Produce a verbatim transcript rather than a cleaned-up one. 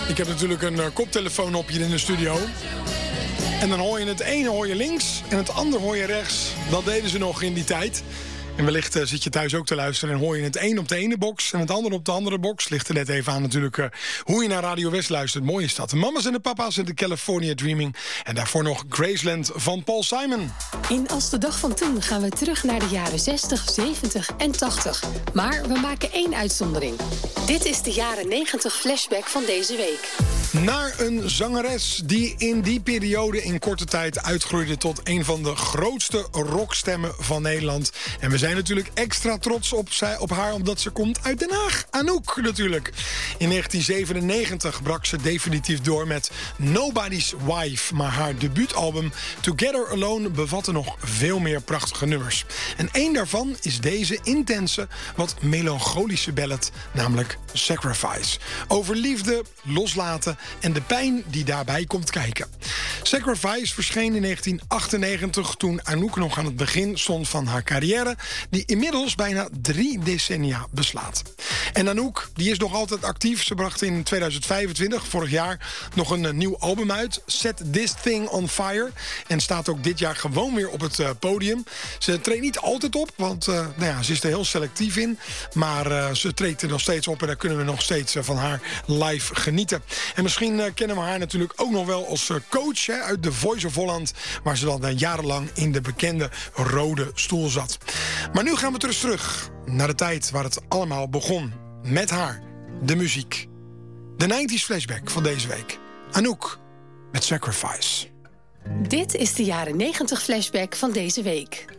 Ik heb natuurlijk een uh, koptelefoon op hier in de studio. En dan hoor je het ene hoor je links en het andere hoor je rechts. Dat deden ze nog in die tijd. En wellicht uh, zit je thuis ook te luisteren en hoor je het een op de ene box en het andere op de andere box. Ligt er net even aan natuurlijk uh, hoe je naar Radio West luistert. Mooi is dat. De mama's en de papa's en de California Dreaming. En daarvoor nog Graceland van Paul Simon. In Als de dag van toen gaan we terug naar de jaren zestig, zeventig en tachtig. Maar we maken één uitzondering. Dit is de jaren negentig flashback van deze week. Naar een zangeres die in die periode in korte tijd uitgroeide tot een van de grootste rockstemmen van Nederland. En we zijn natuurlijk extra trots op, zij, op haar omdat ze komt uit Den Haag. Anouk natuurlijk. In negentien zevenennegentig brak ze definitief door met Nobody's Wife. Maar haar debuutalbum Together Alone bevatte nog veel meer prachtige nummers. En één daarvan is deze intense, wat melancholische ballad, namelijk Sacrifice. Over liefde, loslaten en de pijn die daarbij komt kijken. Sacrifice verscheen in negentien achtennegentig toen Anouk nog aan het begin stond van haar carrière, die inmiddels bijna drie decennia beslaat. En Anouk, die is nog altijd actief. Ze bracht in tweeduizend vijfentwintig, vorig jaar, nog een uh, nieuw album uit, Set This Thing on Fire. En staat ook dit jaar gewoon weer op het uh, podium. Ze treedt niet altijd op, want uh, nou ja, ze is er heel selectief in. Maar uh, ze treedt er nog steeds op en daar kunnen we nog steeds uh, van haar live genieten. En misschien uh, kennen we haar natuurlijk ook nog wel als uh, coach hè, uit The Voice of Holland, waar ze dan uh, jarenlang in de bekende rode stoel zat. Maar nu gaan we terug terug naar de tijd waar het allemaal begon. Met haar, de muziek. De negentig flashback van deze week. Anouk met Sacrifice. Dit is de jaren negentig flashback van deze week.